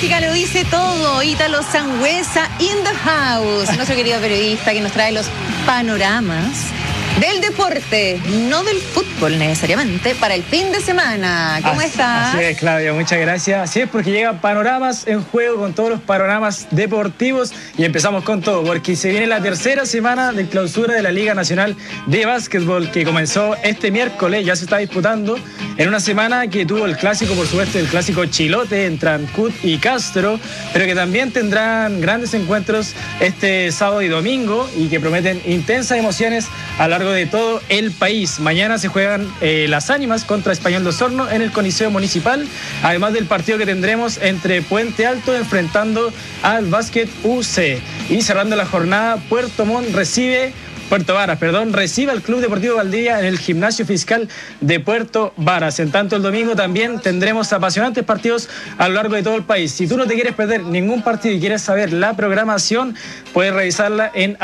música lo dice todo. Ítalo Sangüesa in the house. Nuestro querido periodista que nos trae los panoramas del deporte, no del fútbol necesariamente, para el fin de semana. ¿Cómo estás? Así es, Claudia, muchas gracias. Así es, porque llegan panoramas en juego con todos los panoramas deportivos y empezamos con todo, porque se viene la tercera semana de clausura de la Liga Nacional de Básquetbol, que comenzó este miércoles, ya se está disputando, en una semana que tuvo el clásico, por supuesto, el clásico Chilote entre Ancud y Castro, pero que también tendrán grandes encuentros este sábado y domingo y que prometen intensas emociones a lo largo de todo el país. Mañana se juegan las Ánimas contra Español de Osorno en el Coliseo Municipal, además del partido que tendremos entre Puente Alto enfrentando al Básquet UC. Y cerrando la jornada, Puerto Varas, recibe al Club Deportivo Valdivia en el Gimnasio Fiscal de Puerto Varas. En tanto, el domingo también tendremos apasionantes partidos a lo largo de todo el país. Si tú no te quieres perder ningún partido y quieres saber la programación, puedes revisarla en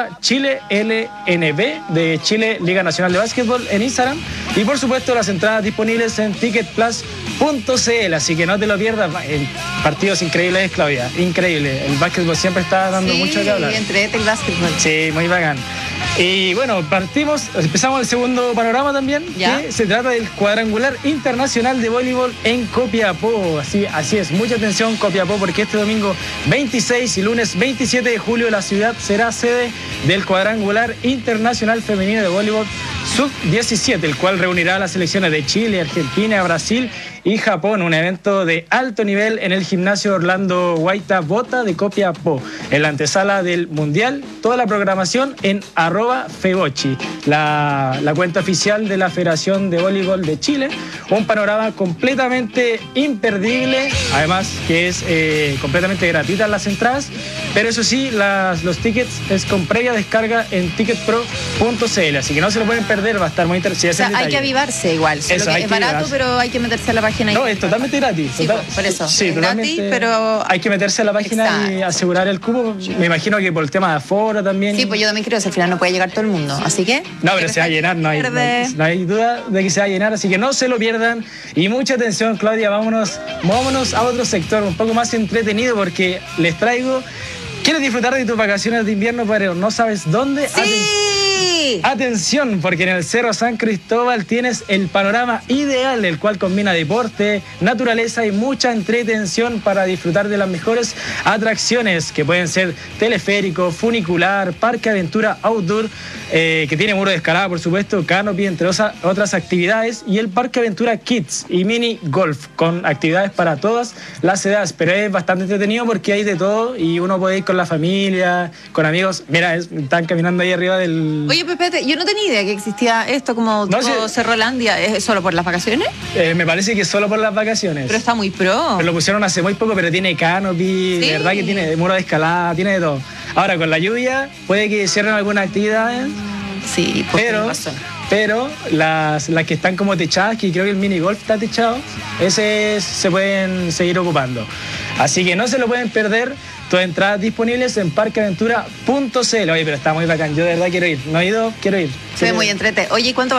@ChileLNB de Chile Liga Nacional de Básquetbol en Instagram. Y por supuesto, las entradas disponibles en ticketplus.cl, así que no te lo pierdas. Partidos increíbles, Claudia, increíble. El básquetbol siempre está dando mucho que hablar. Sí, entrete el básquetbol. Sí, muy bacán. Y bueno, empezamos el segundo panorama también, ¿ya? Que se trata del cuadrangular internacional de voleibol en Copiapó. Así es, mucha atención Copiapó, porque este domingo 26 y lunes 27 de julio la ciudad será sede del cuadrangular internacional femenino de voleibol sub-17, el cual reunirá a las selecciones de Chile, Argentina, Brasil y Japón, un evento de alto nivel en el gimnasio Orlando Guaita Bota de Copiapó, en la antesala del Mundial. Toda la programación en @Febochi, la cuenta oficial de la Federación de Voleibol de Chile. Un panorama completamente imperdible, además que es completamente gratuita las entradas, pero eso sí, los tickets es con previa descarga en ticketpro.cl, así que no se lo pueden perder, va a estar muy interesante. O sea, hay que avivarse igual, solo que es barato, pero hay que meterse a la página. No, es totalmente gratis. Sí, por eso, sí, es gratis, pero hay que meterse a la página. Exacto. Y asegurar el cupo. Me imagino que por el tema de aforo también. Sí, pues yo también creo que al final no puede llegar todo el mundo, así que... No, pero se va a llenar, no hay duda de que se va a llenar, así que no se lo pierdan. Y mucha atención, Claudia, vámonos a otro sector un poco más entretenido, porque les traigo... ¿Quieres disfrutar de tus vacaciones de invierno, pero no sabes dónde? ¡Sí! Atención, porque en el Cerro San Cristóbal tienes el panorama ideal, el cual combina deporte, naturaleza y mucha entretención para disfrutar de las mejores atracciones, que pueden ser teleférico, funicular, parque aventura outdoor, que tiene muro de escalada, por supuesto, canopy, entre otras actividades, y el parque aventura Kids y mini golf, con actividades para todas las edades. Pero es bastante entretenido porque hay de todo y uno puede ir con la familia, con amigos. Mira, están caminando ahí arriba del... Oye, Pepe, yo no tenía idea que existía esto como Cerrolandia. ¿Es solo por las vacaciones? Me parece que es solo por las vacaciones. Pero está muy pro. Pero lo pusieron hace muy poco, pero tiene canopy, de verdad que tiene muro de escalada, tiene de todo. Ahora, con la lluvia, puede que cierren algunas actividades. Sí, pero las que están como techadas, que creo que el mini golf está techado, ese se pueden seguir ocupando. Así que no se lo pueden perder. Todas entradas disponibles en parqueaventura.cl. Oye, pero está muy bacán. Yo de verdad quiero ir. No he ido, quiero ir. Se ve muy entrete. Oye, ¿cuánto